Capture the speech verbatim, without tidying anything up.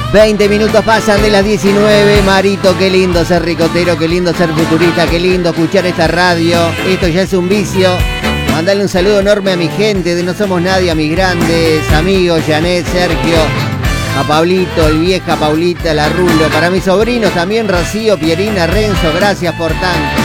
veinte minutos pasan de las diecinueve. Marito, qué lindo ser ricotero, qué lindo ser futurista, qué lindo escuchar esta radio. Esto ya es un vicio. Mandale un saludo enorme a mi gente de No Somos Nadie, a mis grandes amigos, Janet, Sergio, a Pablito, el vieja Paulita, la Rulo. Para mis sobrinos también, Rocío, Pierina, Renzo, gracias por tanto.